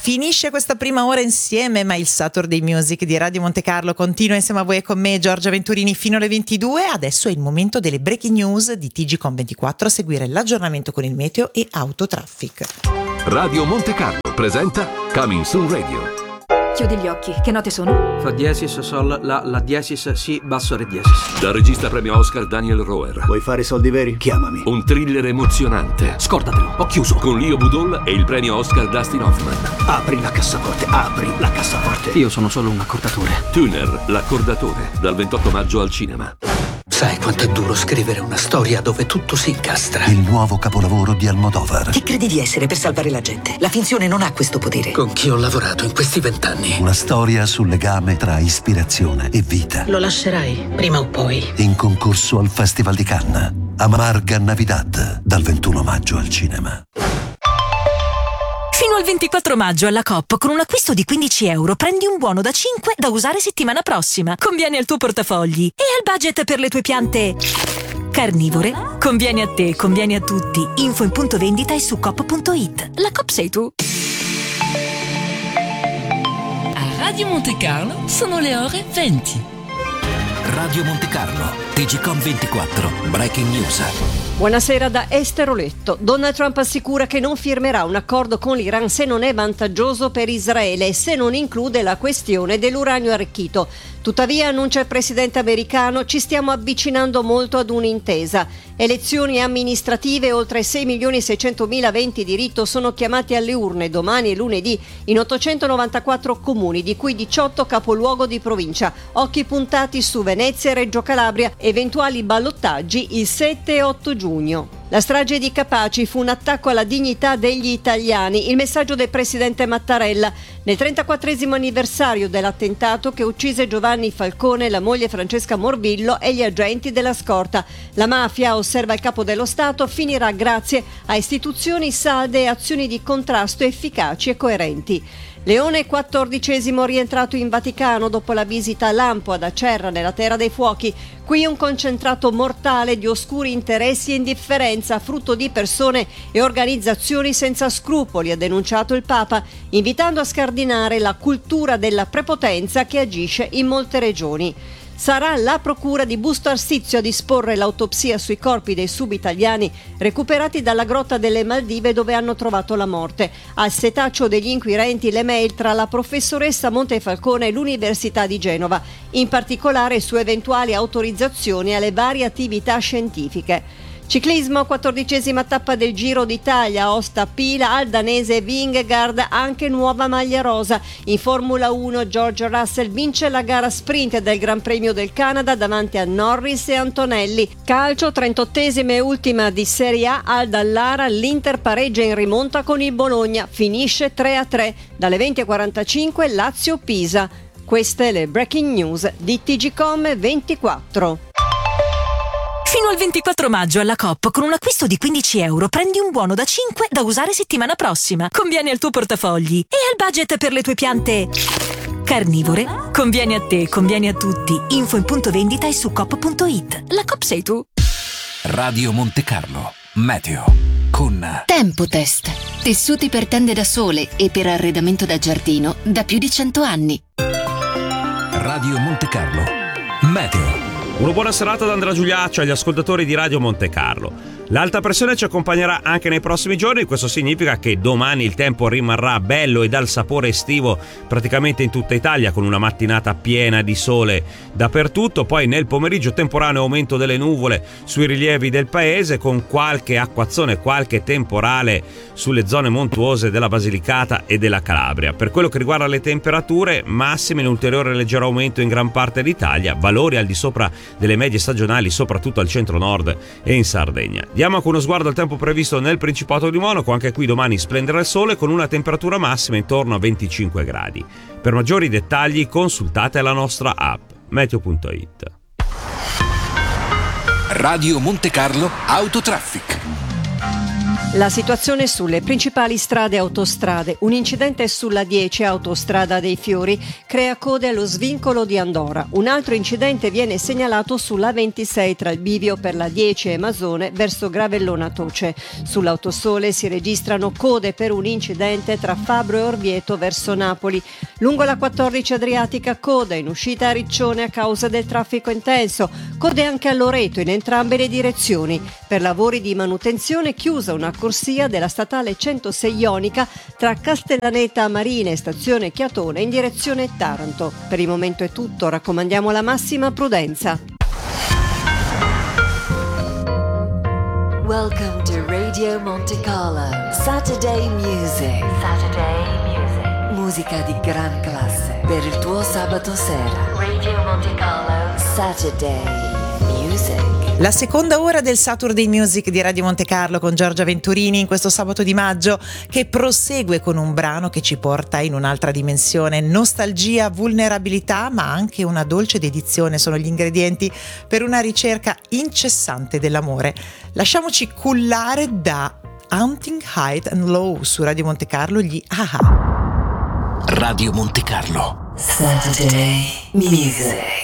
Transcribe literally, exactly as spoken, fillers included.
Finisce questa prima ora insieme, ma il Saturday Music di Radio Monte Carlo continua insieme a voi e con me, Giorgia Venturini, fino alle ventidue. Adesso è il momento delle breaking news di T G Com ventiquattro, a seguire l'aggiornamento con il meteo e autotraffic. Radio Monte Carlo presenta Coming Soon Radio. Chiudi gli occhi, che note sono? Fa diesis, sol, la, la diesis, si, basso, re diesis. Dal regista premio Oscar Daniel Roer. Vuoi fare soldi veri? Chiamami. Un thriller emozionante. Scordatelo, ho chiuso. Con Leo Budol e il premio Oscar Dustin Hoffman. Apri la cassaforte, apri la cassaforte. Io sono solo un accordatore. Tuner, l'accordatore, dal ventotto maggio al cinema. Sai quanto è duro scrivere una storia dove tutto si incastra? Il nuovo capolavoro di Almodovar. Chi credi di essere per salvare la gente? La finzione non ha questo potere. Con chi ho lavorato in questi vent'anni? Una storia sul legame tra ispirazione e vita. Lo lascerai, prima o poi. In concorso al Festival di Cannes. Amarga Navidad, dal ventuno maggio al cinema. Fino al ventiquattro maggio alla Coop, con un acquisto di quindici euro prendi un buono da cinque da usare settimana prossima. Conviene al tuo portafogli e al budget per le tue piante carnivore. Conviene a te, conviene a tutti. Info in punto vendita e su coop punto it. La Coop sei tu. A Radio Monte Carlo sono le ore venti. Radio Monte Carlo, T G Com ventiquattro, Breaking News. Buonasera da Esther Oletto. Donald Trump assicura che non firmerà un accordo con l'Iran se non è vantaggioso per Israele e se non include la questione dell'uranio arricchito. Tuttavia, annuncia il presidente americano, ci stiamo avvicinando molto ad un'intesa. Elezioni amministrative, oltre sei milioni seicentomila aventi diritto sono chiamati alle urne domani e lunedì in ottocentonovantaquattro comuni, di cui diciotto capoluogo di provincia. Occhi puntati su Venezia e Reggio Calabria, eventuali ballottaggi il sette e otto giugno. La strage di Capaci fu un attacco alla dignità degli italiani, il messaggio del presidente Mattarella nel trentaquattresimo anniversario dell'attentato che uccise Giovanni Falcone, la moglie Francesca Morvillo e gli agenti della scorta. La mafia, osserva il capo dello Stato, finirà grazie a istituzioni salde e azioni di contrasto efficaci e coerenti. Leone quattordicesimo rientrato in Vaticano dopo la visita a Lampo, ad Acerra, nella Terra dei Fuochi. Qui un concentrato mortale di oscuri interessi e indifferenza, frutto di persone e organizzazioni senza scrupoli, ha denunciato il Papa, invitando a scardinare la cultura della prepotenza che agisce in molte regioni. Sarà la procura di Busto Arsizio a disporre l'autopsia sui corpi dei subitaliani recuperati dalla grotta delle Maldive, dove hanno trovato la morte. Al setaccio degli inquirenti le mail tra la professoressa Montefalcone e l'Università di Genova, in particolare su eventuali autorizzazioni alle varie attività scientifiche. Ciclismo, quattordicesima tappa del Giro d'Italia, Aosta Pila, al danese Vingegaard, anche nuova maglia rosa. In Formula uno George Russell vince la gara sprint del Gran Premio del Canada davanti a Norris e Antonelli. Calcio, trentottesima e ultima di Serie A, al Dallara l'Inter pareggia in rimonta con il Bologna, finisce tre a tre. Dalle venti e quarantacinque Lazio-Pisa. Queste le breaking news di T G Com ventiquattro. Fino al ventiquattro maggio alla Coop, con un acquisto di quindici euro prendi un buono da cinque da usare settimana prossima. Conviene al tuo portafogli e al budget per le tue piante carnivore. Conviene a te, conviene a tutti. Info in punto vendita e su coop punto it. La Coop sei tu. Radio Monte Carlo, meteo con Tempotest. Tessuti per tende da sole e per arredamento da giardino da più di cento anni. Radio Monte Carlo, meteo. Una buona serata da Andrea Giuliaccio agli ascoltatori di Radio Monte Carlo. L'alta pressione ci accompagnerà anche nei prossimi giorni, questo significa che domani il tempo rimarrà bello e dal sapore estivo praticamente in tutta Italia, con una mattinata piena di sole dappertutto. Poi nel pomeriggio temporaneo aumento delle nuvole sui rilievi del paese, con qualche acquazzone, qualche temporale sulle zone montuose della Basilicata e della Calabria. Per quello che riguarda le temperature massime, un ulteriore leggero aumento in gran parte d'Italia, valori al di sopra delle medie stagionali soprattutto al centro-nord e in Sardegna. Diamo con uno sguardo al tempo previsto nel Principato di Monaco. Anche qui domani splenderà il sole con una temperatura massima intorno a venticinque gradi. Per maggiori dettagli consultate la nostra app meteo punto it. Radio Monte Carlo Autotraffic. La situazione sulle principali strade e autostrade. Un incidente sulla dieci autostrada dei Fiori crea code allo svincolo di Andora. Un altro incidente viene segnalato sulla ventisei tra il bivio per la dieci e Masone verso Gravellona Toce. Sull'Autosole si registrano code per un incidente tra Fabbro e Orvieto verso Napoli. Lungo la quattordici Adriatica coda in uscita a Riccione a causa del traffico intenso. Code anche a Loreto in entrambe le direzioni. Per lavori di manutenzione chiusa una corsia della statale centosei Ionica tra Castellaneta Marina e stazione Chiatone in direzione Taranto. Per il momento è tutto, raccomandiamo la massima prudenza. Welcome to Radio Monte Carlo Saturday Music. Saturday Music. Musica di gran classe per il tuo sabato sera. Radio Monte Carlo Saturday Music. La seconda ora del Saturday Music di Radio Monte Carlo con Giorgia Venturini in questo sabato di maggio, che prosegue con un brano che ci porta in un'altra dimensione. Nostalgia, vulnerabilità, ma anche una dolce dedizione sono gli ingredienti per una ricerca incessante dell'amore. Lasciamoci cullare da Hunting High and Low su Radio Monte Carlo, gli A-ha. Radio Monte Carlo Saturday Music.